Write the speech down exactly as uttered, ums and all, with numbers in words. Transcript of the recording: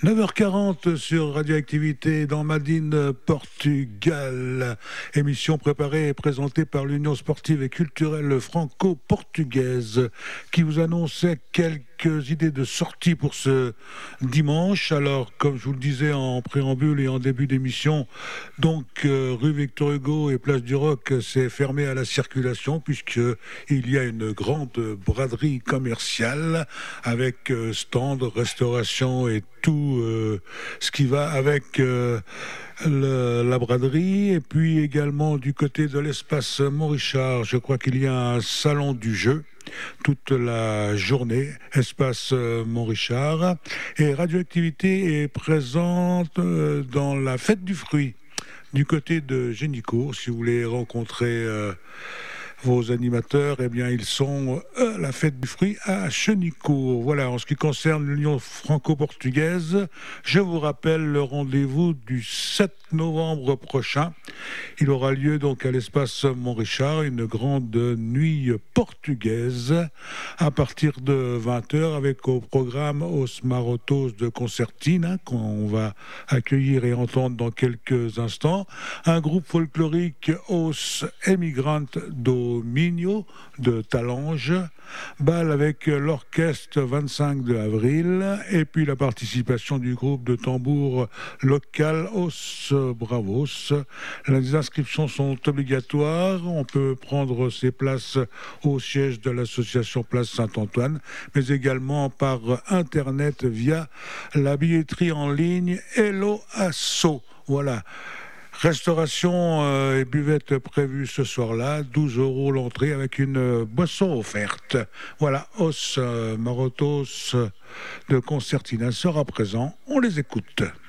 neuf heures quarante sur Radioactivité dans Madine, Portugal. Émission préparée et présentée par l'Union sportive et culturelle franco-portugaise qui vous annonçait quelques idées de sortie pour ce dimanche. Alors, comme je vous le disais en préambule et en début d'émission, donc euh, rue Victor Hugo et place du Roc, c'est fermé à la circulation puisqu'il y a une grande braderie commerciale avec euh, stand, restauration et tout euh, ce qui va avec euh, le, la braderie. Et puis également du côté de l'espace Montrichard, je crois qu'il y a un salon du jeu toute la journée, espace euh, Montrichard. Et Radioactivité est présente euh, dans la fête du fruit du côté de Génicourt. Si vous voulez rencontrer euh, vos animateurs, eh bien, ils sont à la fête du fruit à Chenicourt. Voilà, en ce qui concerne l'Union franco-portugaise, je vous rappelle le rendez-vous du sept novembre prochain. Il aura lieu donc à l'espace Montrichard, une grande nuit portugaise à partir de vingt heures avec au programme Os Marotos de Concertina qu'on va accueillir et entendre dans quelques instants. Un groupe folklorique Os Emigrant do Minho de Talange, bal avec l'orchestre vingt-cinq de avril et puis la participation du groupe de tambour local Os Bravos. Les inscriptions sont obligatoires, on peut prendre ses places au siège de l'association Place Saint-Antoine, mais également par internet via la billetterie en ligne Hello Asso. Voilà. Restauration euh, et buvette prévue ce soir-là, douze euros l'entrée avec une euh, boisson offerte. Voilà, Os euh, Marotos de Concertina sera présent, on les écoute.